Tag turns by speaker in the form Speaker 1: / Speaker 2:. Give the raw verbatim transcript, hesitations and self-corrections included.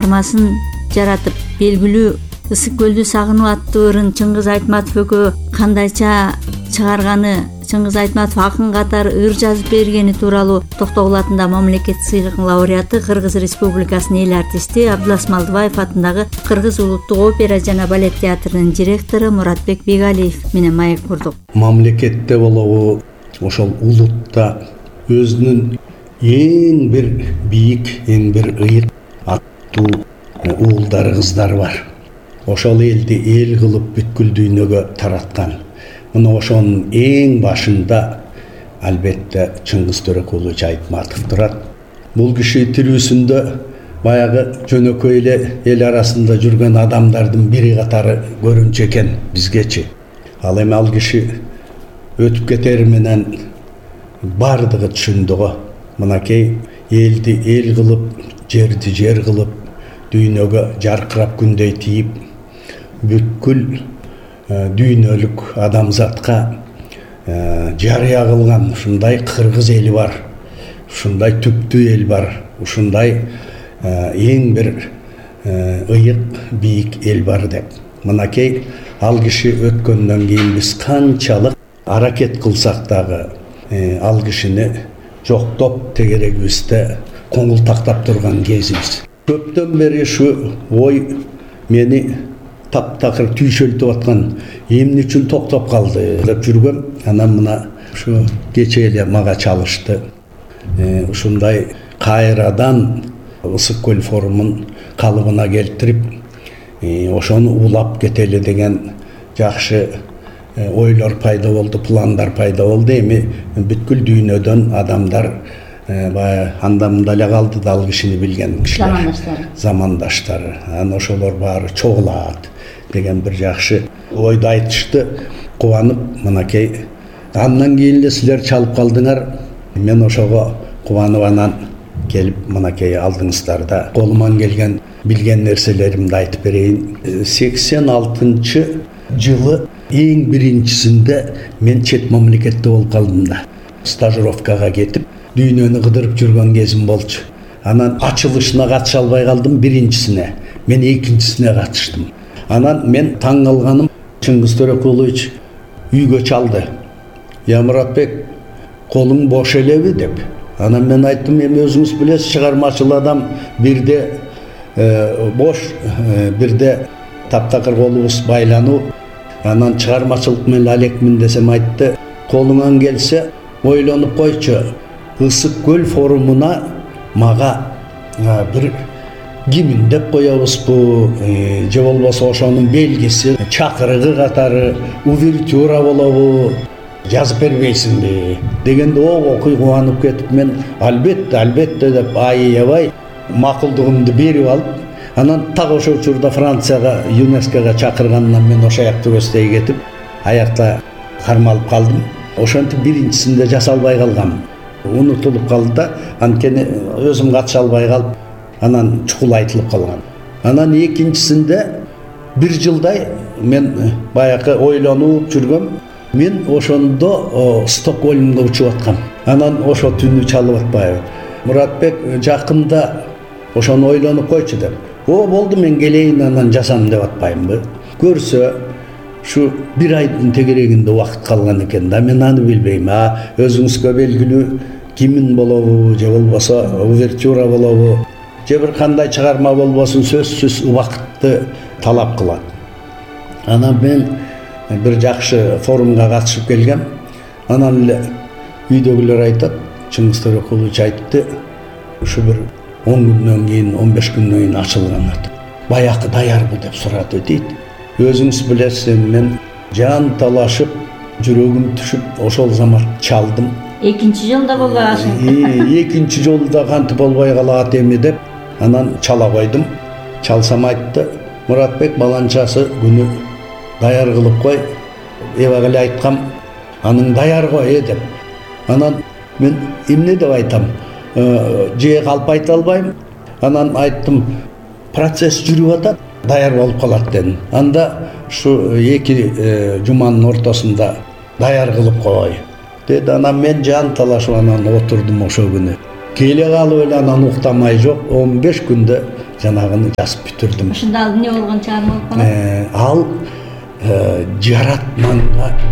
Speaker 1: чыгармасын жаратып, белгилүү Ысык көлдү сагынуу аттуу ырын Чыңгыз Айтматов экөө кандайча чыгарганы, Чыңгыз Айтматов акын катары ыр жазып бергени тууралуу токтогулатында мамлекет сыйлыгынын лауреаты Кыргыз Республикасынын эл артисти Абдылас Малдыбаев атындагы Кыргыз улуттук опера жана балет театрынын директору Муратбек Бегалиев менен маек курдук.
Speaker 2: Мамлекетте болобу, ошол улутта өзүнүн эң бир бийик, эң бир ыйык аттуу уулдары, кыздары бар. Ошол элди эл кылып бүткүл дүйнөгө тараткан. Мына ошонун эң башында албетте Чыңгыз Төрөкулович Айтматов турат. Бул киши тирүүсүндө баягы жөнөкөй эле эл арасында жүргөн адамдардын бири катары көрүнчү экен бизгечи. Ал эми ал киши өтүп кетери менен бардыгы түшүндү го. Мынакей элди эл кылып, жерди жер кылып, дүйнөгө жаркырап күндөй тийип, бүткүл дүйнөлүк адамзатка жарыя кылган ушундай кыргыз эли бар, ушундай түптүү эл бар, ушундай эң бир ыйык бийик эл бар деп. Мынакей ал киши өткөндөн кийин биз канчалык аракет кылсак дагы ал кишини жоктоп тегерегибизде коңул тактап турган кезибиз. Көптөн бери ушу ой мени таптакыр түйшөлтүп аткан, эмне үчүн токтоп калды деп жүргөм. Анан мына ушу кече эле мага чалышты. Ушундай кайрадан Ысык көл форумун калыбына келтирип, ошону улап кетели деген жакшы ойлор пайда болду, пландар пайда болду. Эми бүткүл дүйнөдөн адамдар баягы анда мында эле калды да ал кишини билген кишилер, замандаштары. Замандаштары. Анан ошолор баары чогулат деген бир жакшы ойду айтышты. Кубанып, мынакей андан кийин эле силер чалып калдыңар. Мен ошого кубанып анан келип мынакей алдыңыздарда колуман келген билген нерселеримди айтып берейин. сексен алтынчы жылы эң биринчисинде мен чет мамлекетте болуп калдым да. Стажировкага кетип, дүйнөнү кыдырып жүргөн кезим болчу. Анан ачылышына катыша албай калдым биринчисине. Мен экинчисине катыштым. Анан мен таң калганым, Чыңгыз Төрөкулович үйгө чалды. Я Муратбек, колуң бош элеби деп. Анан мен айттым, эми өзүңүз билесиз, чыгармачыл адам бирде э, бош, э, бирде таптакыр колубуз байлануу. Анан чыгармачылык менен алекмин десем айтты, колуңан келсе ойлонуп койчу. Ысык көл форумуна мага бир кимин деп коебузбу, же болбосо ошонун белгиси, чакырыгы катары увертюра болобу, жазып бербейсиңби дегенде о окуй кубанып кетип, мен албетте, албетте деп аябай макулдугумду берип алып, анан так ошол учурда Францияга, ЮНЕСКОга чакырганынан мен ошо жакта көздөй кетип, аякта кармалып калдым. Ошентип биринчисинде жасалбай калгам. Унутулуп калды да, анткени өзүм катыша албай калып, анан чукул айтылып калган. Анан экинчисинде бир жылдай мен баягы ойлонуп жүргөм. Мен ошондо Стокгольмго учуп аткам. Анан ошо түнү чалып атпайбы. Муратбек жакында ошону ойлонуп койчу деп. О, болду, мен келейин анан жасам деп атпаймынбы. Көрсө, ушу бир айдын тегерегинде убакыт калган экен да, мен аны билбейм. А өзүңүзгө белгилүү кимин болобу, же болбосо увертюра болобу, же бир кандай чыгарма болбосун, сөзсүз убакытты талап кылат. Анан мен бир жакшы форумга катышып келгем. Анан эле үйдөгүлөр айтат, Чыңгыз Төрөкулович айтты, ушу бир он күндөн кийин, он беш күндөн кийин ачылган ат. Баякы даярбы деп сурады дейт. Өзүңүз билесиз, мен жан талашып, жүрөгүм түшүп, ошол замат чалдым.
Speaker 1: Экинчи жолда болбаган.
Speaker 2: Экинчи жолда кантип болбой калат эми деп, анан чала койдум. Чалсам айтты, Муратбек баланчасы күнү даяр кылып кой. Эбак эле айткам, аның даяр кой э деп. Анан мен эмне деп айтам? Же калп айта албайм. Анан айттым, процесс жүрүп атат, даяр болуп калат дедим. Анда ушу эки жуманын ортосунда даяр кылып кой деди. Анан мен жан талашып анан отурдум ошол күнү. келе калып эле анан уктамай жок он беш күндө жанагыны жазып бүтүрдүм.
Speaker 1: Ушунда ал эмне болгон чыгарма болуп калат?
Speaker 2: Ал жаратманга